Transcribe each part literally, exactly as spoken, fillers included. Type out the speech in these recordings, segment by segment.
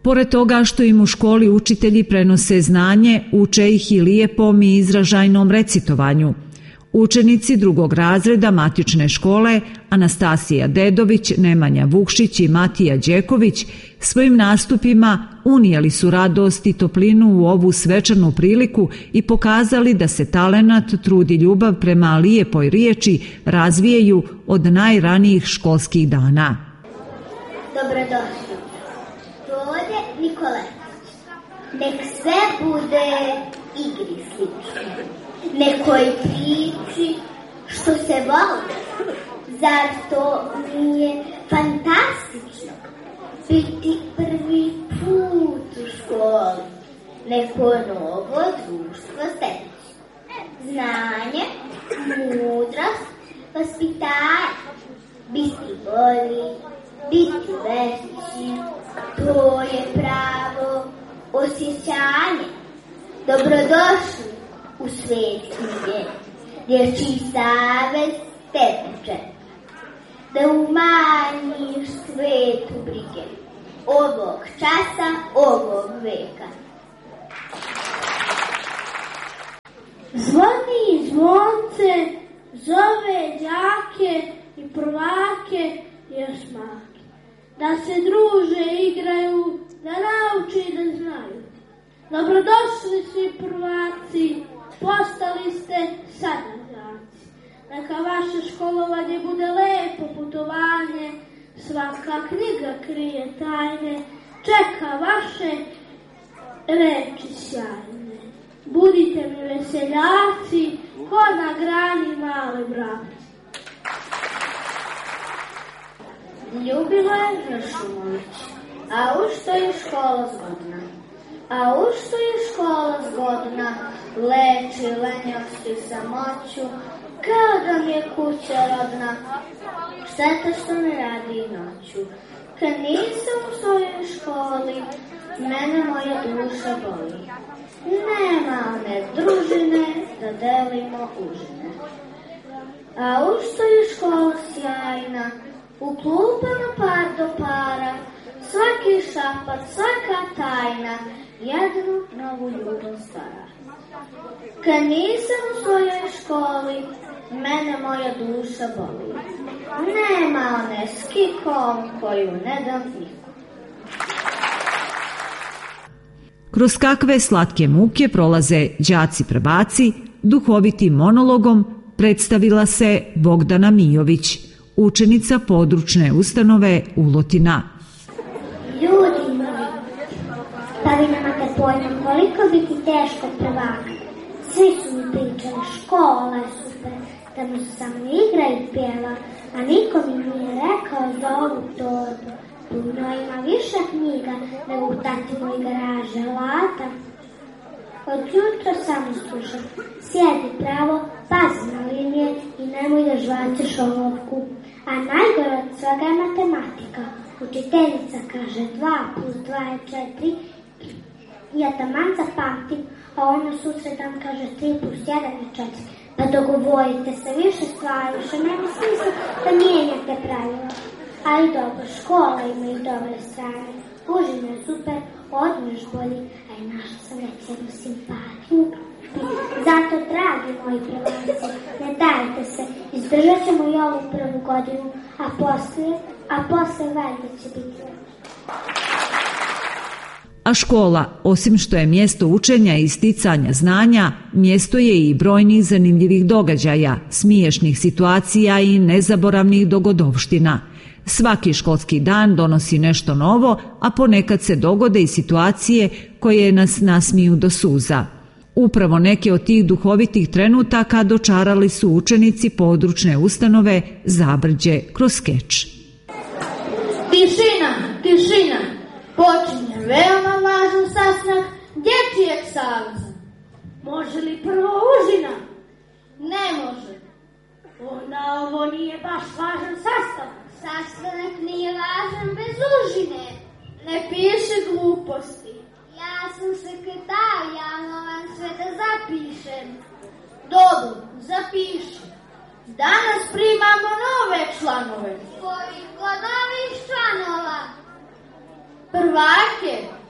Pored toga što im u školi učitelji prenose znanje, uče ih i lijepom i izražajnom recitovanju. Učenici drugog razreda matične škole Anastasija Dedović, Nemanja Vukšić i Matija Đeković svojim nastupima unijeli su radost i toplinu u ovu svečanu priliku i pokazali da se talenat, trud i ljubav prema lijepoj riječi razvijaju od najranijih školskih dana. Dobrodošli. Rode Nikoletić. Nek sve bude igri slično. Nekoj priči što se voli. Zar to nije fantastično? Biti prvi put u školi. Neko novo društvo steći. Znanje, mudrost, vaspitanje. Biti bolji, biti veći. To je pravo osjećanje. Dobrodošli u svet knjige, dječji savez tebe čeka, da umanjiš svetu brige, ovog časa, ovog veka. Zvoni zvonce, zove đake i prvake i osmake, da se druže, igraju, da nauči da znaju. Dobrodošli svi prvaci, postali ste sada đaci. Neka vaše školovanje bude lepo putovanje, svaka knjiga krije tajne, čeka vaše reči sjajne. Budite mi veseljaci, ko na grani male braci. Ljubila je Vršumović, a u što je škola zgodna. A u što je škola zgodna, leči lenjost i samoću, kao da mi je kuća rodna. Šteta što ne radi noću. Kad nisam u svojoj školi, mene moja duša boli. Nema one družine da delimo užine. A u što je škola sjajna, u klupama par do para, svaki šapat, svaka tajna, jednu novu ljubav stvara. Kad nisam u svojoj školi, mene moja duša boli. Nema one s kikom koju ne dam nikom. Kroz kakve slatke muke prolaze đaci prvaci, duhovitim monologom predstavila se Bogdana Mijović, učenica područne ustanove Ulotina. Ljudi moji, pa vi nemate pojma koliko biti teško prvaka. Svi su mi pričali, škola je super, da mi su samo igra i pjeva, a niko mi nije rekao za ovu torbu. U njoj ima više knjiga nego u tatinoj garaže alata. Od jutra samo slušam, sjedi pravo, pazi na linije i nemoj da žvaćeš olovku. A najgore od svega je matematika. Učiteljica kaže dva plus dva je četiri, ja taman zapamtim, a ona sutradan kaže tri plus jedan je četiri. Pa dogovorite se, više stvari, više nema smisla da mijenjate pravila. Ali dobro, škola ima i dobre strane. Užina je super, odmeš bolji, a i našla sam već jednu simpatiju. Zato, dragi moji prvaci, ne dajte se, izdržat ćemo i ovu prvu godinu, a posle, a posle valjda će biti još. A škola, osim što je mjesto učenja i sticanja znanja, mjesto je i brojnih zanimljivih događaja, smiješnih situacija i nezaboravnih dogodovština. Svaki školski dan donosi nešto novo, a ponekad se dogode i situacije koje nas nasmiju do suza. Upravo neke od tih duhovitih trenutaka dočarali su učenici područne ustanove Zabrđe kroz skeč. Tišina, tišina, počinje veoma važan sastanak dječjeg saveza. Može li prvo užina? Ne može. Onda ovo nije baš važan sastanak. Sastanak nije važan bez užine. Ne piše gluposti. Ja sam sekretar, ja moram sve da zapišem. Dobro, zapiši. Danas primamo nove članove. Koliko novih članova? Prvake,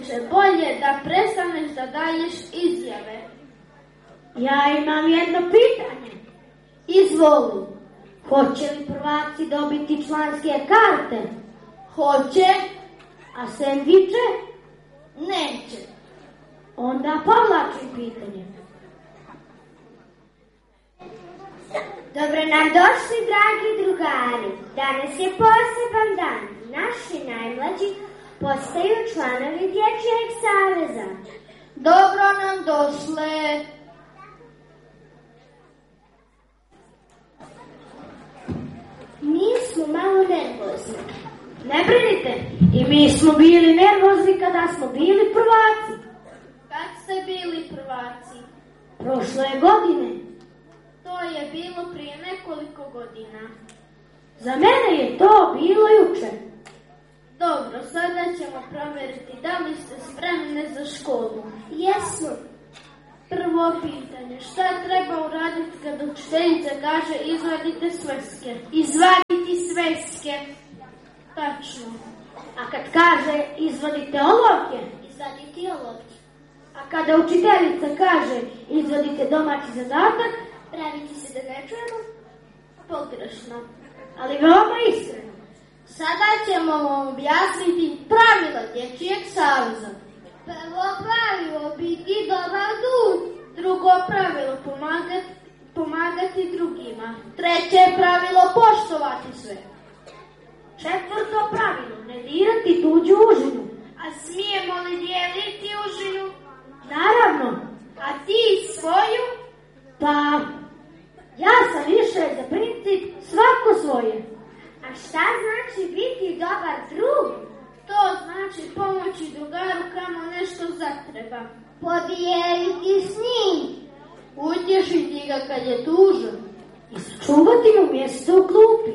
Inače, bolje da prestaneš da daješ izjave. Ja imam jedno pitanje. Izvoli. Hoće li prvaci dobiti članske karte? Hoće, A sendviče? neće. Onda povlačim pitanje. Dobro nam došli, dragi drugari. Danas je poseban dan. Naši najmlađi postaju članovi Dječjeg saveza. Dobro nam došle. Mi smo malo nervozni. Ne brinite, i mi smo bili nervozni kada smo bili prvaci. Kad ste bili prvaci? Prošle godine. To je bilo prije nekoliko godina. Za mene je to bilo juče. Dobro, sada ćemo provjeriti da li ste spremne za školu. Jesmo. Prvo pitanje, šta treba uraditi kad učiteljica kaže izvadite sveske? Izvaditi sveske. Tačno. A kad kaže izvadite olovke? Izvaditi olovke. A kada učiteljica kaže izvadite domaći zadatak? Praviti se da ne čujemo. Pogrešno. Ali veoma iskreno. Sada ćemo vam objasniti pravila Dječjeg saveza. Prvo pravilo, biti dobar drug. Drugo pravilo, pomagati, pomagati drugima. Treće pravilo, poštovati sve. Četvrto pravilo, ne dirati tuđu užinu. A smijemo li dijeliti užinu? Naravno. A ti svoju? Pa, ja sam više za princip svako svoje. A šta znači biti dobar drug? To znači pomoći drugaru kamo nešto zatreba. Podijeliti s njim. Utješiti ga kad je tužan. I sačuvati mu mjesto u klupi.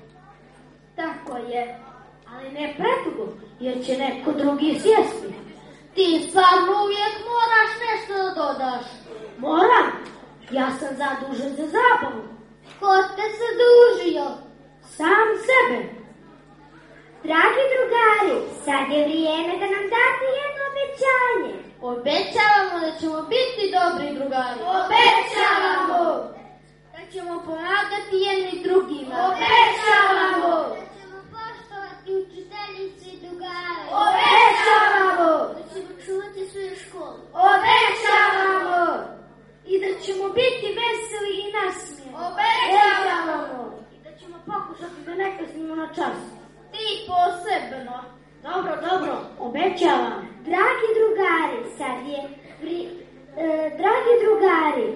Tako je. Ali ne predugo, jer će neko drugi sjesti. Ti stvarno uvijek moraš nešto da dodaš. Moram. Ja sam zadužen za zabavu. Ko te zadužio? Sam sebe. Dragi drugari, sad je vrijeme da nam date jedno obećanje. Obećavamo da ćemo biti dobri drugari. Obećavamo! Da ćemo pomagati jedni drugima. Obećavamo! Da ćemo poštovati učiteljice i drugare. Obećavamo! Da ćemo čuvati svoju školu. Obećavamo! I da ćemo biti veseli i nasmijeni. Obećavamo! I da ćemo pokušati da ne kasnimo na čas. Ti posebno. Dobro, dobro, obećavam. Dragi drugari, sad je vri... e, dragi drugari,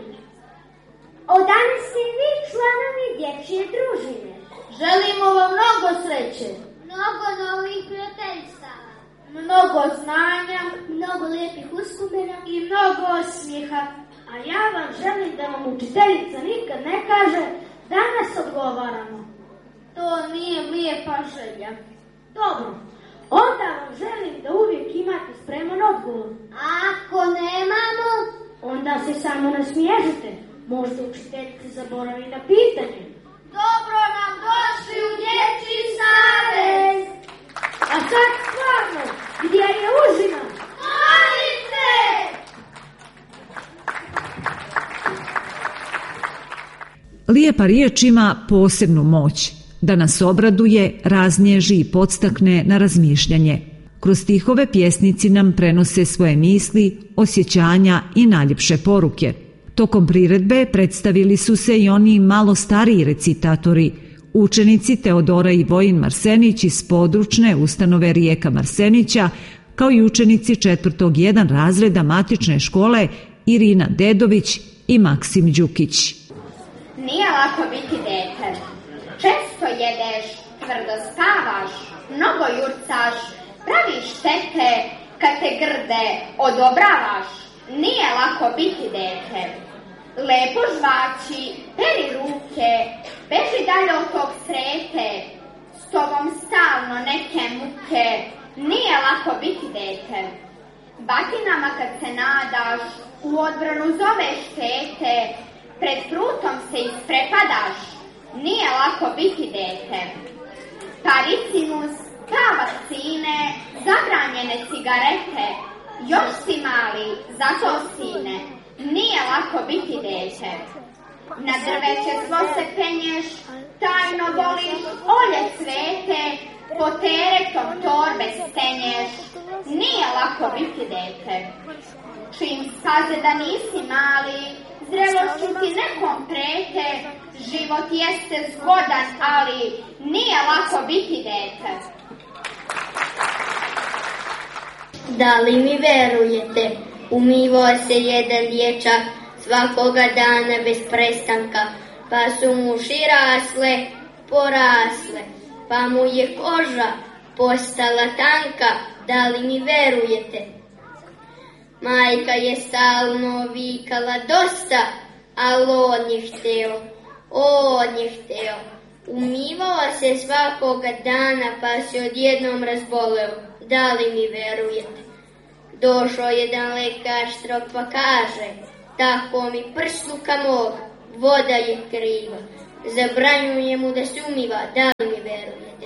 od danas ste vi članovi dječje družine. Želimo vam mnogo sreće. Mnogo novih prijateljstava. Mnogo znanja. Mnogo lijepih uspomena. I mnogo osmijeha. A ja vam želim da vam učiteljica nikad ne kaže danas odgovaramo. To nije lijepa želja. Dobro, onda vam želim da uvijek imate spreman odgovor. Ako nemamo, onda se samo nasmiježite. Možda učiteljica zaboravi na pitanje. Dobro nam došli u Dječji savez. A sad stvarno, gdje je užina? Molite! Lijepa riječ ima posebnu moć da nas obraduje, raznježi i podstakne na razmišljanje. Kroz stihove pjesnici nam prenose svoje misli, osjećanja i najljepše poruke. Tokom priredbe predstavili su se i oni malo stariji recitatori, učenici Teodora i Vojin Marsenić iz područne ustanove Rijeka Marsenića, kao i učenici četvrtog jedan razreda matične škole Irina Dedović i Maksim Đukić. Nije lako biti dete. Često jedeš, tvrdo spavaš, mnogo jurcaš, praviš štete, kad te grde odobravaš. Nije lako biti dete. Lepo žvači, peri ruke, beži dalje od tog srete, s tobom stalno neke muke. Nije lako biti dete. Batinama kad se nadaš, u odbranu zoveš tete, pred prutom se isprepadaš. Nije lako biti dete. Paricinus, ta vakcine, zabranjene cigarete, još si mali, zato sine, nije lako biti dete. Na drveće svo se penješ, tajno voliš olje cvete, po teretom torbe stenješ, nije lako biti dete. Čim skaze da nisi mali, zrelošću ti nekom prete, život jeste zgodan, ali nije lako biti dete. Da li mi verujete, umivao se jedan dječak svakoga dana bez prestanka, pa su mu uši rasle, porasle, pa mu je koža postala tanka. Da li mi verujete? Majka je stalno vikala dosta, ali on je hteo, on je hteo. Umivao se svakoga dana, pa se odjednom razboleo. Da li mi verujete? Došao jedan lekar strog pa kaže, tako mi prsluka mog, voda je kriva, zabranjuje mu da se umiva. Da li mi verujete?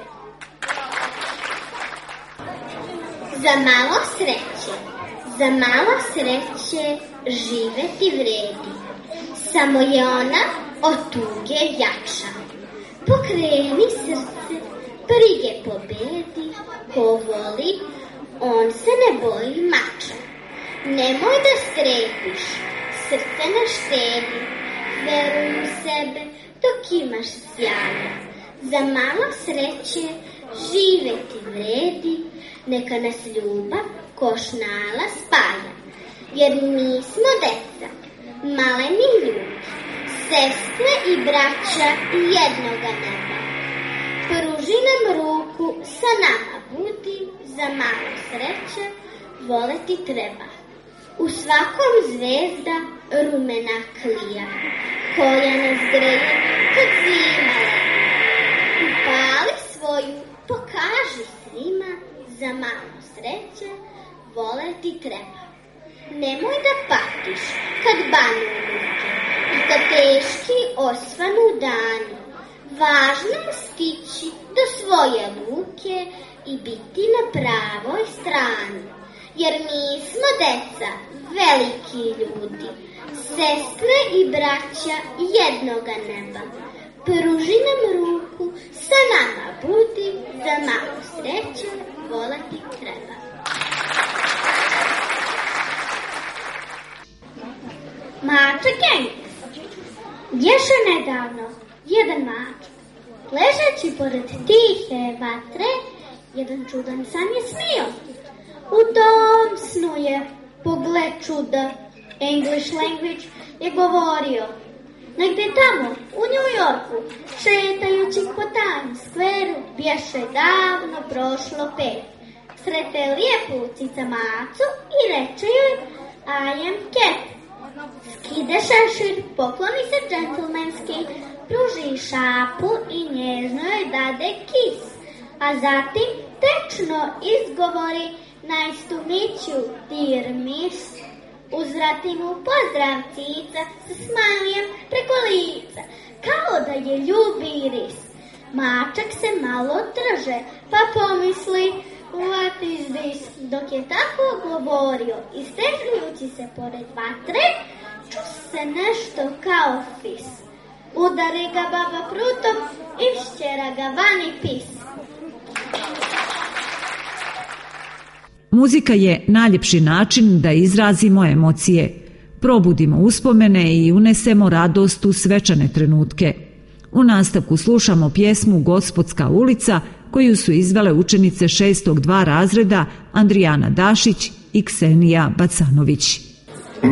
Za malo sreće, za malo sreće živeti vredi, samo je ona od tuge jača. Pokreni srce, brige pobedi, ko voli, on se ne boji mača. Nemoj da strepiš, srce ne štedi, veruj u sebe dok imaš sjajno. Za malo sreće živeti vredi, neka nas ljubav košnala spaja. Jer mi smo deca, maleni ljudi, sestre i braća jednoga neba. Pruži nam ruku, sa nama budi, za malo sreće voleti treba. U svakom zvezda rumena klija, koja nas greje kad zima leti. Upali svoju, pokaži svima, za malo sreće voleti treba. Nemoj da patiš kad banu luke i kad teški osvanu dani. Važno je stići do svoje luke i biti na pravoj strani. Jer mi smo deca, veliki ljudi, sestre i braća jednoga neba. Pruži nam ruku, sa nama budi, za malo sreće voleti treba. Mačak Engles. Bješe nedavno jedan mačak, ležeći pored tihe vatre, jedan čudan san je snio. U tom snu je, pogled čuda, English language je govorio. Negde tamo, u New Yorku, šetajući po Times Square-u, bješe davno prošlo pet. Srete lijepu cica macu i reče joj, I am cat. Skide šešir, pokloni se džentlmenski, pruži šapu i nježno joj dade kis. A zatim tečno izgovori, nice to meet you, dear miss. Uzvrati mu pozdrav cica sa smajlijem preko lica, kao da je ljubi ris. Mačak se malo trže, pa pomisli, what is this? Dok je tako govorio, istežujući se pored vatre, ču se nešto kao fis. Udari ga baba prutom i šćera ga vani pis. Muzika je najljepši način da izrazimo emocije, probudimo uspomene i unesemo radost u svečane trenutke. U nastavku slušamo pjesmu Gospodska ulica koju su izvele učenice šestog dva razreda Andrijana Dašić i Ksenija Bacanović.